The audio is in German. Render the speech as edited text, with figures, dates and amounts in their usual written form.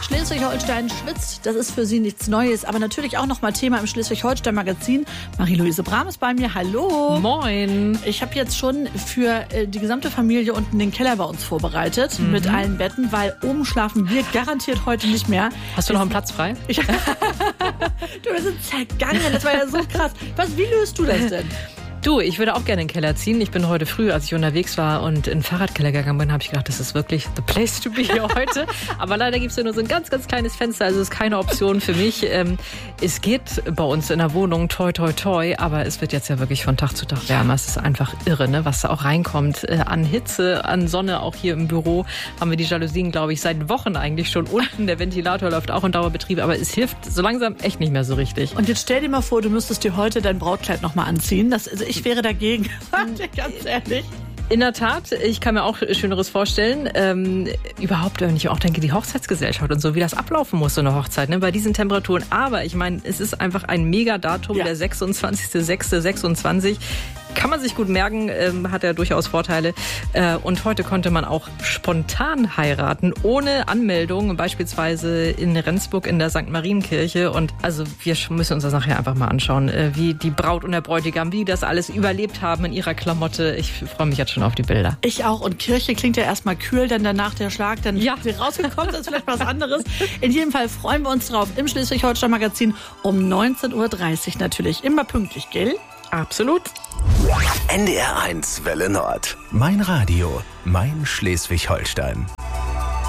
Schleswig-Holstein schwitzt, das ist für Sie nichts Neues, aber natürlich auch nochmal Thema im Schleswig-Holstein-Magazin. Marie-Louise Brahm ist bei mir, hallo. Moin. Ich habe jetzt schon für die gesamte Familie unten den Keller bei uns vorbereitet, mit allen Betten, weil oben schlafen wir garantiert heute nicht mehr. Hast du noch einen Platz frei? Du, wir sind zergangen, das war ja so krass. Wie löst du das denn? Du, ich würde auch gerne in den Keller ziehen. Ich bin heute früh, als ich unterwegs war und in den Fahrradkeller gegangen bin, habe ich gedacht, das ist wirklich the place to be hier heute. Aber leider gibt es ja nur so ein ganz, ganz kleines Fenster, also ist keine Option für mich. Es geht bei uns in der Wohnung toi, toi, toi, aber es wird jetzt ja wirklich von Tag zu Tag wärmer. Es ist einfach irre, ne, was da auch reinkommt. An Hitze, an Sonne, auch hier im Büro haben wir die Jalousien, glaube ich, seit Wochen eigentlich schon unten. Der Ventilator läuft auch in Dauerbetrieb, aber es hilft so langsam echt nicht mehr so richtig. Und jetzt stell dir mal vor, du müsstest dir heute dein Brautkleid nochmal anziehen. Ich wäre dagegen, ganz ehrlich. In der Tat, ich kann mir auch Schöneres vorstellen. Überhaupt, wenn ich auch denke, die Hochzeitsgesellschaft und so, wie das ablaufen muss, so eine Hochzeit, ne, bei diesen Temperaturen. Aber ich meine, es ist einfach ein Megadatum, der 26.06.26. Kann man sich gut merken, hat ja durchaus Vorteile. Und heute konnte man auch spontan heiraten, ohne Anmeldung, beispielsweise in Rendsburg in der St. Marienkirche. Und also wir müssen uns das nachher einfach mal anschauen, wie die Braut und der Bräutigam, wie die das alles überlebt haben in ihrer Klamotte. Ich freue mich jetzt schon auf die Bilder. Ich auch. Und Kirche klingt ja erstmal kühl, dann danach der Schlag, dann sie rausgekommen, das ist vielleicht was anderes. In jedem Fall freuen wir uns drauf im Schleswig-Holstein-Magazin um 19.30 Uhr natürlich. Immer pünktlich, gell? Absolut. NDR 1 Welle Nord. Mein Radio, mein Schleswig-Holstein.